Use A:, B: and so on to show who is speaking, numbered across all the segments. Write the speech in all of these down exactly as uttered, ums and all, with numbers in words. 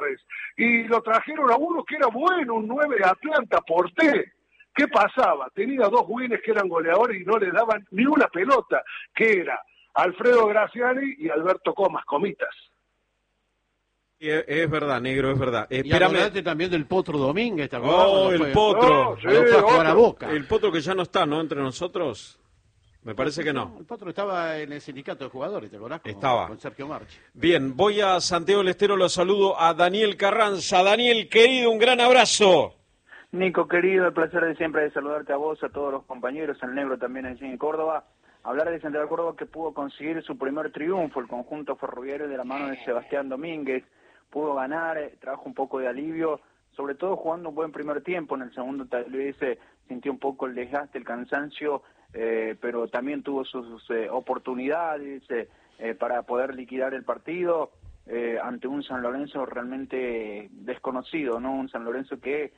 A: Torres, y lo trajeron a uno que era bueno, un nueve de Atlanta, Porté. ¿Qué pasaba? Tenía dos güeyes que eran goleadores y no le daban ni una pelota, que era Alfredo Graciani y Alberto Comas, Comitas.
B: Es, es verdad, negro, es verdad.
C: Y
B: Espérame.
C: acordate también del Potro Domínguez, ¿te acordás?
B: Oh, el
C: fue,
B: Potro.
A: No, sí,
C: cuando fue a jugar a
A: otro.
C: Boca.
B: El Potro que ya no está, ¿no? Entre nosotros. Me parece que no.
C: El Potro estaba en el sindicato de jugadores, ¿te acordás? Con,
B: Estaba.
C: Con Sergio Marchi.
B: Bien, voy a Santiago del Estero, lo saludo a Daniel Carranza. Daniel, querido, un gran abrazo.
D: Nico, querido, el placer de siempre de saludarte a vos, a todos los compañeros, al negro también allí en Córdoba. Hablar de Santiago de Córdoba, que pudo conseguir su primer triunfo, el conjunto ferroviario de la mano de Sebastián Domínguez. Pudo ganar, eh, trajo un poco de alivio, sobre todo jugando un buen primer tiempo. En el segundo tal vez eh, sintió un poco el desgaste, el cansancio, eh, pero también tuvo sus eh, oportunidades eh, eh, para poder liquidar el partido eh, ante un San Lorenzo realmente desconocido, ¿no? Un San Lorenzo que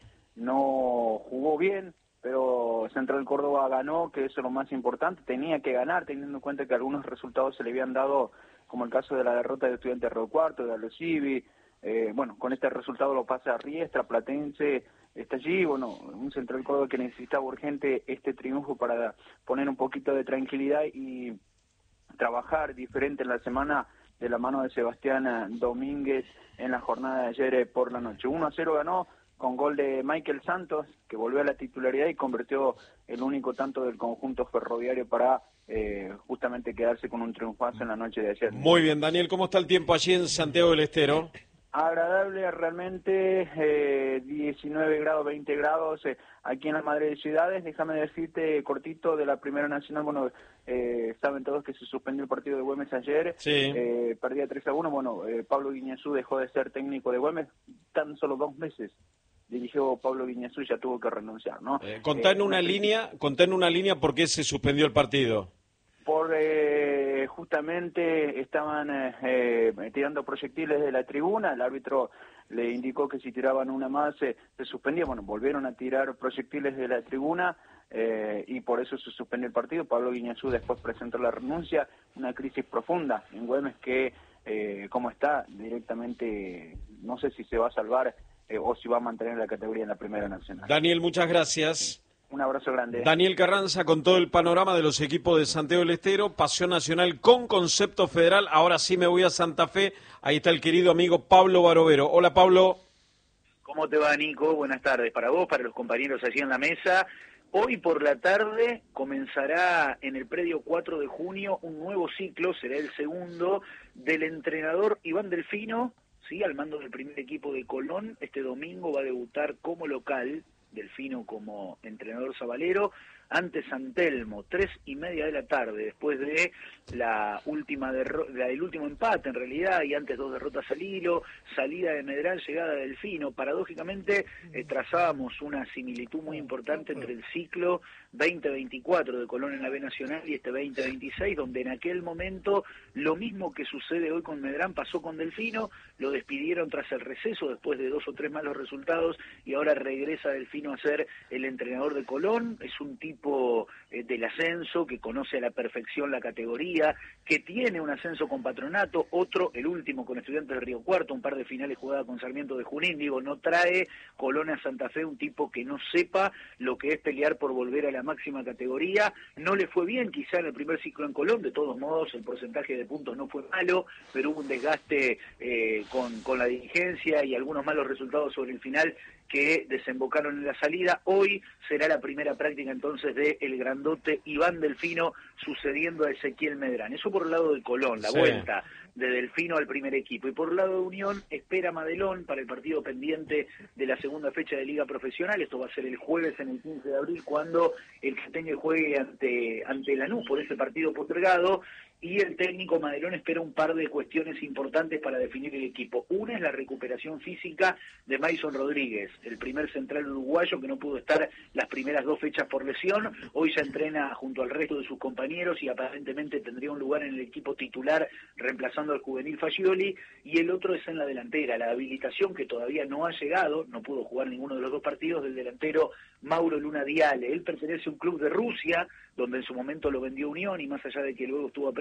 D: no jugó bien, pero Central Córdoba ganó, que eso es lo más importante. Tenía que ganar, teniendo en cuenta que algunos resultados se le habían dado, como el caso de la derrota de Estudiantes de Río Cuarto, de Alocivi. Eh, bueno, con este resultado lo pasa a Riestra, Platense está allí. Bueno, un Central Córdoba que necesitaba urgente este triunfo para poner un poquito de tranquilidad y trabajar diferente en la semana de la mano de Sebastián Domínguez en la jornada de ayer por la noche. uno a cero ganó con gol de Michael Santos, que volvió a la titularidad y convirtió el único tanto del conjunto ferroviario para eh, justamente quedarse con un triunfazo en la noche de ayer.
B: Muy bien, Daniel, ¿cómo está el tiempo allí en Santiago del Estero?
D: Agradable realmente, eh, diecinueve grados, veinte grados, eh, aquí en la Madre de Ciudades. Déjame decirte cortito de la Primera Nacional. Bueno, eh, saben todos que se suspendió el partido de Güemes ayer,
B: sí.
D: eh, perdía tres a uno. Bueno, eh, Pablo Guiñazú dejó de ser técnico de Güemes tan solo dos meses. Dirigió Pablo Guiñazú y ya tuvo que renunciar, ¿no?
B: Eh, contá en
D: eh,
B: una, una línea, contá en una línea por qué se suspendió el partido.
D: Por eh, justamente estaban eh, eh, tirando proyectiles de la tribuna, el árbitro le indicó que si tiraban una más eh, se suspendía. Bueno, volvieron a tirar proyectiles de la tribuna eh, y por eso se suspendió el partido. Pablo Guiñazú después presentó la renuncia, una crisis profunda en Güemes que, eh, como está, directamente no sé si se va a salvar eh, o si va a mantener la categoría en la Primera Nacional.
B: Daniel, muchas gracias.
D: Un abrazo grande.
B: Daniel Carranza con todo el panorama de los equipos de Santiago del Estero, Pasión Nacional con concepto federal. Ahora sí me voy a Santa Fe, ahí está el querido amigo Pablo Barovero. Hola, Pablo.
E: ¿Cómo te va, Nico? Buenas tardes para vos, para los compañeros allí en la mesa. Hoy por la tarde comenzará en el predio cuatro de junio un nuevo ciclo, será el segundo, del entrenador Iván Delfino, sí, al mando del primer equipo de Colón. Este domingo va a debutar como local, Delfino como entrenador sabalero, ante San Telmo, tres y media de la tarde, después de la última derro- del último empate en realidad, y antes dos derrotas al hilo, salida de Medrano, llegada de Delfino. Paradójicamente eh, trazábamos una similitud muy importante entre el ciclo veinte veinticuatro de Colón en la B Nacional y este veinte veintiséis, donde en aquel momento lo mismo que sucede hoy con Medrano pasó con Delfino, lo despidieron tras el receso después de dos o tres malos resultados y ahora regresa Delfino a ser el entrenador de Colón. Es un tipo eh, del ascenso, que conoce a la perfección la categoría, que tiene un ascenso con Patronato, otro, el último, con Estudiantes de Río Cuarto, un par de finales jugadas con Sarmiento de Junín. Digo, no trae Colón a Santa Fe un tipo que no sepa lo que es pelear por volver a la máxima categoría. No le fue bien quizá en el primer ciclo en Colón, de todos modos el porcentaje de puntos no fue malo, pero hubo un desgaste eh, con, con la dirigencia y algunos malos resultados sobre el final que desembocaron en la salida. Hoy será la primera práctica entonces de el grandote Iván Delfino sucediendo a Ezequiel Medrano. Eso por el lado de Colón, la
B: Sí.
E: vuelta de Delfino al primer equipo. Y por el lado de Unión, espera Madelón para el partido pendiente de la segunda fecha de Liga Profesional. Esto va a ser el jueves en el quince de abril, cuando el Casteño juegue ante, ante Lanús por ese partido postergado. Y el técnico Madelón espera un par de cuestiones importantes para definir el equipo. Una es la recuperación física de Mason Rodríguez, el primer central uruguayo que no pudo estar las primeras dos fechas por lesión. Hoy se entrena junto al resto de sus compañeros y aparentemente tendría un lugar en el equipo titular reemplazando al juvenil Fagioli. Y el otro es en la delantera, la habilitación que todavía no ha llegado, no pudo jugar ninguno de los dos partidos, del delantero Mauro Luna Diale. Él pertenece a un club de Rusia, donde en su momento lo vendió Unión, y más allá de que luego estuvo a préstamo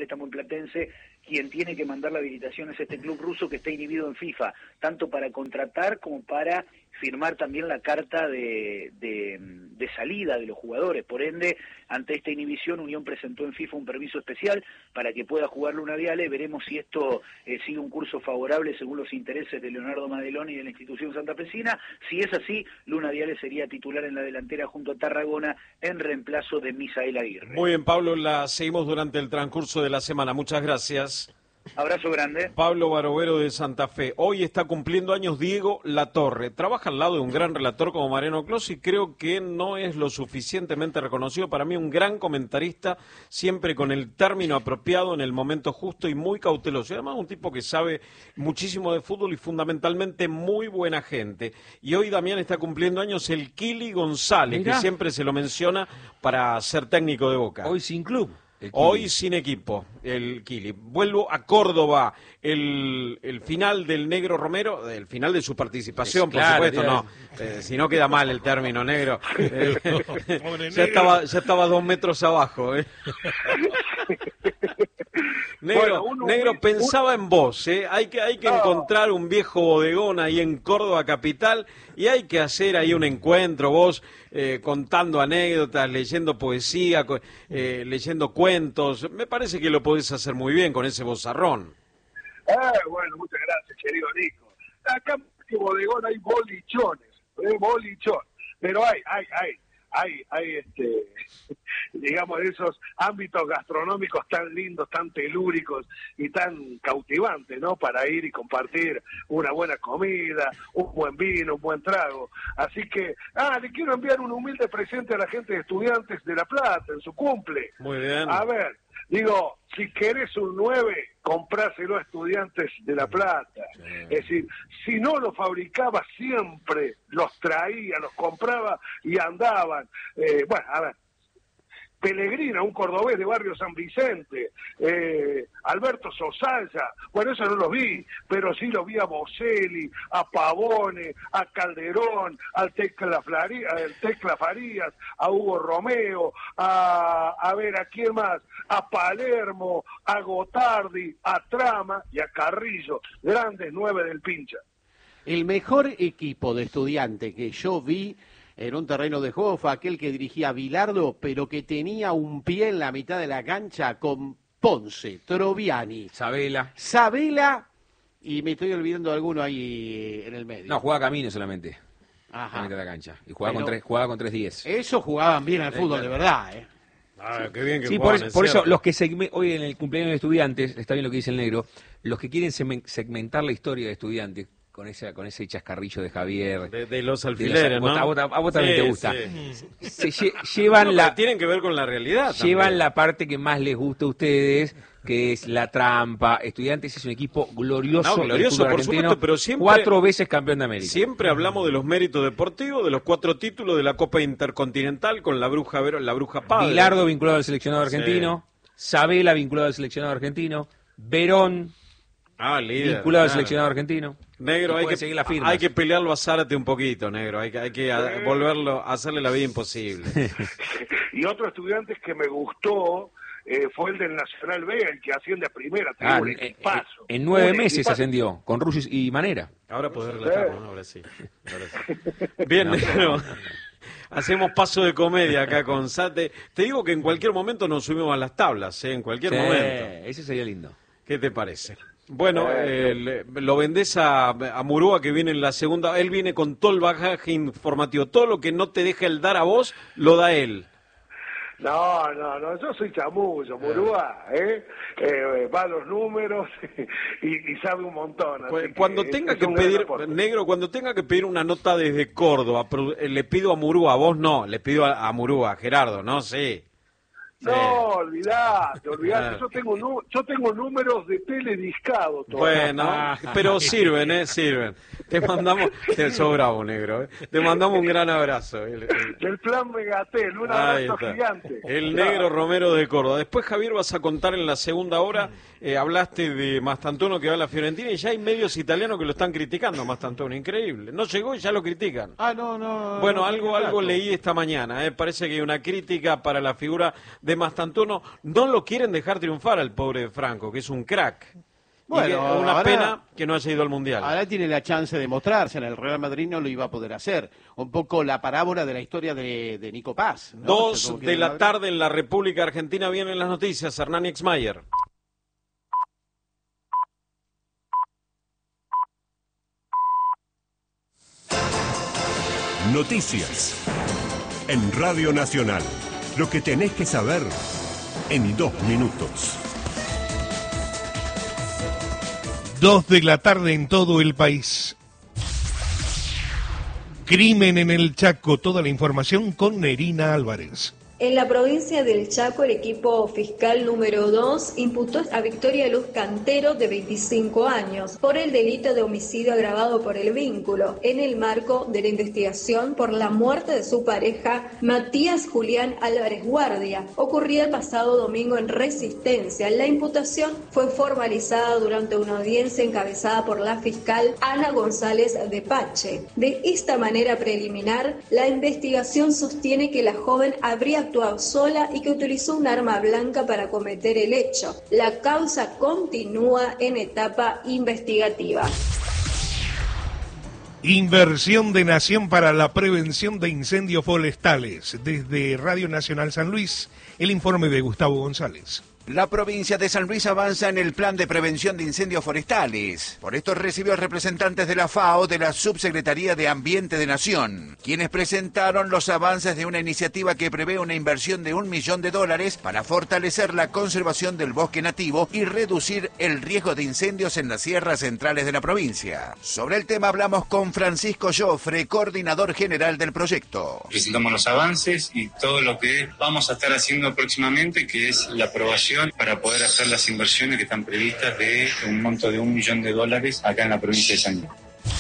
E: préstamo en Platense, quien tiene que mandar la habilitación es este club ruso que está inhibido en FIFA, tanto para contratar como para firmar también la carta de, de, de salida de los jugadores. Por ende, ante esta inhibición, Unión presentó en FIFA un permiso especial para que pueda jugar Luna Viale. Veremos si esto eh, sigue un curso favorable según los intereses de Leonardo Madelón y de la institución santafesina. Si es así, Luna Viale sería titular en la delantera junto a Tarragona en reemplazo de Misael Aguirre.
B: Muy bien, Pablo, la seguimos durante el transcurso de la semana. Muchas gracias.
E: Abrazo grande.
B: Pablo Barovero de Santa Fe. Hoy está cumpliendo años Diego Latorre. Trabaja al lado de un gran relator como Mariano Clos y creo que no es lo suficientemente reconocido. Para mí un gran comentarista, siempre con el término apropiado en el momento justo y muy cauteloso. Y además un tipo que sabe muchísimo de fútbol y fundamentalmente muy buena gente. Y hoy Damián está cumpliendo años el Kili González, Mirá. que siempre se lo menciona para ser técnico de Boca.
F: Hoy sin club.
B: Hoy sin equipo, el Kili. Vuelvo a Córdoba, el, el final del Negro Romero, el final de su participación, es, por claro, supuesto, no, eh, si no queda mal el término negro. Eh, ya, estaba, ya estaba dos metros abajo. Eh. Negro, bueno, uno, negro un, pensaba un... en vos, ¿eh? hay que, hay que no. encontrar un viejo bodegón ahí en Córdoba capital y hay que hacer ahí un encuentro, vos eh, contando anécdotas, leyendo poesía, eh, leyendo cuentos. Me parece que lo podés hacer muy bien con ese vozarrón.
A: Ah, bueno, muchas gracias, querido Nico. Acá en bodegón hay bolichones, ¿eh? bolichón, pero hay, hay, hay. Hay, hay este, digamos, esos ámbitos gastronómicos tan lindos, tan telúricos y tan cautivantes, ¿no? Para ir y compartir una buena comida, un buen vino, un buen trago. Así que, ah, le quiero enviar un humilde presente a la gente de Estudiantes de La Plata en su cumple.
B: Muy bien.
A: A ver, digo, si querés un nueve, compráselo a Estudiantes de La Plata. Sí. Es decir, si no lo fabricaba siempre, los traía, los compraba y andaban. Eh, bueno, a ver, Pellegrina, un cordobés de Barrio San Vicente, eh, Alberto Sosaya, bueno, eso no los vi, pero sí los vi a Boselli, a Pavone, a Calderón, al Tecla, Flari, al Tecla Farías, a Hugo Romeo, a, a ver, ¿a quién más? A Palermo, a Gotardi, a Trama y a Carrillo, grandes nueve del Pincha.
C: El mejor equipo de Estudiantes que yo vi en un terreno de juego fue aquel que dirigía Bilardo, pero que tenía un pie en la mitad de la cancha con Ponce, Troviani,
F: Sabela.
C: Sabela, y me estoy olvidando de alguno ahí en el medio.
F: No, jugaba Camino solamente.
C: Ajá.
F: En la mitad de la cancha. Y jugaba
C: pero,
F: con tres, jugaba con tres diez.
C: Eso jugaban bien al fútbol, de verdad, ¿eh?
B: Ah, qué bien que
F: sí,
B: jugaban,
F: por, eso, por eso los que segme, hoy en el cumpleaños de Estudiantes, está bien lo que dice el negro, los que quieren segmentar la historia de Estudiantes, con ese, con ese chascarrillo de Javier.
B: De, de los alfileres,
F: de los,
B: ¿no?
F: A vos, a vos también
B: sí,
F: te gusta.
B: Sí.
F: Se lle, llevan
B: no,
F: la...
B: Tienen que ver con la realidad.
F: Llevan
B: también.
F: la parte que más les gusta a ustedes, que es la trampa. Estudiantes es un equipo glorioso.
B: No, glorioso, por supuesto, pero siempre...
F: Cuatro veces campeón de América.
B: Siempre hablamos de los méritos deportivos, de los cuatro títulos de la Copa Intercontinental con la Bruja Vero, la Bruja Padre.
F: Bilardo vinculado al seleccionado argentino. Sí. Sabela vinculado al seleccionado argentino. Verón...
B: Ah, líder,
F: vinculado
B: claro.
F: al seleccionado argentino.
B: Negro, hay que, hay que pelearlo a Zárate un poquito, negro. Hay que, hay que a, volverlo, hacerle la vida imposible.
A: Y otro estudiante que me gustó eh, fue el del Nacional B, el que asciende a primera.
F: Ah, un equipazo, en, en nueve meses equipazo. ascendió, con Rusius y Manera.
B: Ahora podés relatarlo, ¿no? Ahora sí. Ahora sí. Bien, negro. Hacemos paso de comedia acá con Sate. Te digo que en cualquier momento nos subimos a las tablas, ¿eh? En cualquier sí, momento.
F: Ese sería lindo.
B: ¿Qué te parece? Bueno, eh, le, lo vendés a, a Murúa, que viene en la segunda. Él viene con todo el bagaje informativo. Todo lo que no te deja él dar a vos, lo da él.
A: No, no, no, yo soy chamullo, Murúa, ¿eh? eh va a los números y, y sabe un montón.
B: Pues, cuando que tenga que pedir, negro, cuando tenga que pedir una nota desde Córdoba, le pido a Murúa, vos no, le pido a, a Murúa, Gerardo, no sé.
A: No, sí. olvidate, olvidate. Yo tengo yo tengo números de telediscado todavía.
B: Bueno, ¿no? Pero sirven, ¿eh? Sirven. Te mandamos, te sos bravo, negro, ¿eh? Te mandamos un gran abrazo. El, el...
A: Del plan Megatel, un abrazo gigante.
B: El negro Romero de Córdoba. Después, Javier, vas a contar en la segunda hora, eh, hablaste de Mastantuono que va a la Fiorentina y ya hay medios italianos que lo están criticando, Mastantuono, increíble. No llegó y ya lo critican.
C: Ah, no, no.
B: Bueno,
C: no,
B: algo,
C: no,
B: algo
C: no.
B: leí esta mañana, ¿eh? Parece que hay una crítica para la figura de de Mastantuono, no lo quieren dejar triunfar al pobre Franco, que es un crack.
C: Bueno,
B: y que, una
C: ahora,
B: pena que no haya ido al Mundial.
C: Ahora tiene la chance de mostrarse, en el Real Madrid no lo iba a poder hacer. Un poco la parábola de la historia de, de Nico Paz, ¿no?
B: Dos de la tarde en la República Argentina, vienen las noticias. Hernán Exmayer.
G: Noticias en Radio Nacional. Lo que tenés que saber en dos minutos.
H: Dos de la tarde en todo el país. Crimen en el Chaco. Toda la información con Nerina Álvarez.
I: En la provincia del Chaco, el equipo fiscal número dos imputó a Victoria Luz Cantero, de veinticinco años, por el delito de homicidio agravado por el vínculo, en el marco de la investigación por la muerte de su pareja, Matías Julián Álvarez Guardia, ocurrida el pasado domingo en Resistencia. La imputación fue formalizada durante una audiencia encabezada por la fiscal Ana González de Pache. De esta manera preliminar, la investigación sostiene que la joven habría actuado sola y que utilizó un arma blanca para cometer el hecho. La causa continúa en etapa investigativa.
H: Inversión de Nación para la prevención de incendios forestales. Desde Radio Nacional San Luis, el informe de Gustavo González.
J: La provincia de San Luis avanza en el plan de prevención de incendios forestales. Por esto recibió representantes de la FAO, de la Subsecretaría de Ambiente de Nación, quienes presentaron los avances de una iniciativa que prevé una inversión de un millón de dólares para fortalecer la conservación del bosque nativo y reducir el riesgo de incendios en las sierras centrales de la provincia. Sobre el tema hablamos con Francisco Joffre, coordinador general del proyecto.
K: Presentamos los avances y todo lo que vamos a estar haciendo próximamente, que es la aprobación para poder hacer las inversiones que están previstas de un monto de un millón de dólares acá en la provincia de San Luis.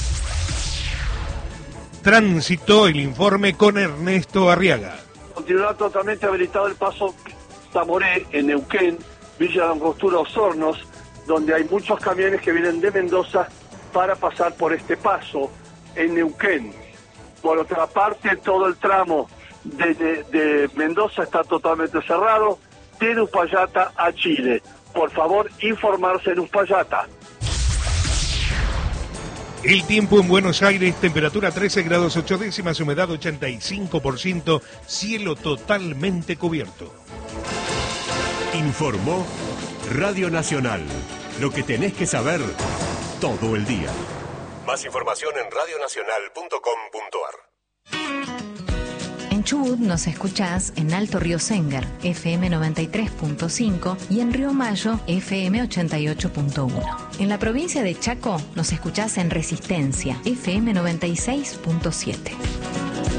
H: Tránsito, el informe con Ernesto Arriaga.
A: Continuará totalmente habilitado el paso Zamoré en Neuquén, Villa de Angostura, Osornos, donde hay muchos camiones que vienen de Mendoza para pasar por este paso en Neuquén. Por otra parte, todo el tramo de, de, de Mendoza está totalmente cerrado, de Uspallata a Chile. Por favor, informarse en Uspallata.
H: El tiempo en Buenos Aires, temperatura trece grados ocho décimas, humedad ochenta y cinco por ciento, cielo totalmente cubierto.
G: Informó Radio Nacional. Lo que tenés que saber todo el día. Más información en radio nacional punto com punto ar.
L: En Chubut nos escuchás en Alto Río Sengar, F M noventa y tres punto cinco, y en Río Mayo, F M ochenta y ocho punto uno. En la provincia de Chaco nos escuchás en Resistencia, F M noventa y seis punto siete.